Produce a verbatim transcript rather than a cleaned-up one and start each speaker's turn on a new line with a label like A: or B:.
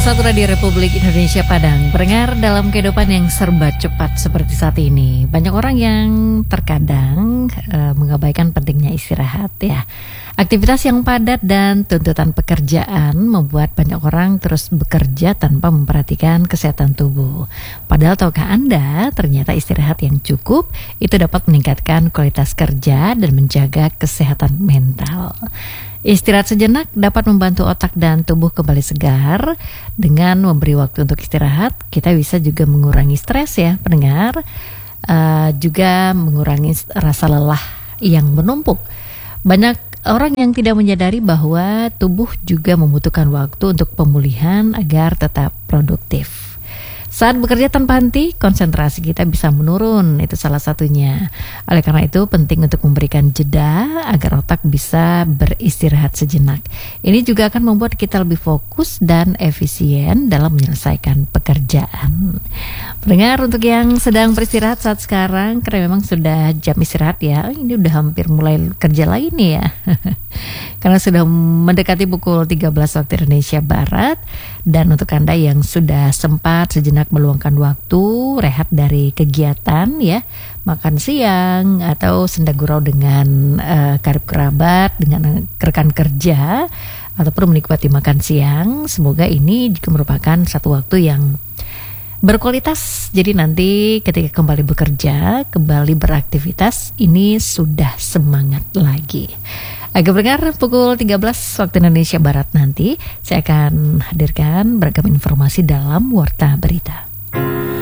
A: satu Radio Republik Indonesia Padang. Pendengar, dalam kehidupan yang serba cepat seperti saat ini, banyak orang yang terkadang e, mengabaikan pentingnya istirahat ya. Aktivitas yang padat dan tuntutan pekerjaan membuat banyak orang terus bekerja tanpa memperhatikan kesehatan tubuh. Padahal tahukah Anda, ternyata istirahat yang cukup itu dapat meningkatkan kualitas kerja dan menjaga kesehatan mental. Istirahat sejenak dapat membantu otak dan tubuh kembali segar. Dengan memberi waktu untuk istirahat, kita bisa juga mengurangi stres ya pendengar, uh, juga mengurangi rasa lelah yang menumpuk. Banyak orang yang tidak menyadari bahwa tubuh juga membutuhkan waktu untuk pemulihan agar tetap produktif. Saat bekerja tanpa henti, konsentrasi kita bisa menurun, itu salah satunya. Oleh karena itu, penting untuk memberikan jeda agar otak bisa beristirahat sejenak. Ini juga akan membuat kita lebih fokus dan efisien dalam menyelesaikan pekerjaan. Pendengar, untuk yang sedang beristirahat saat sekarang, karena memang sudah jam istirahat ya, ini udah hampir mulai kerja lagi nih ya. Karena sudah mendekati pukul tiga belas waktu Indonesia Barat. Dan untuk Anda yang sudah sempat sejenak meluangkan waktu rehat dari kegiatan ya, makan siang atau senda gurau dengan uh, karib kerabat, dengan rekan kerja, ataupun menikmati makan siang, semoga ini juga merupakan satu waktu yang berkualitas. Jadi nanti ketika kembali bekerja, kembali beraktivitas, ini sudah semangat lagi. Agak pendengar, pukul tiga belas waktu Indonesia Barat nanti saya akan hadirkan beragam informasi dalam Warta Berita.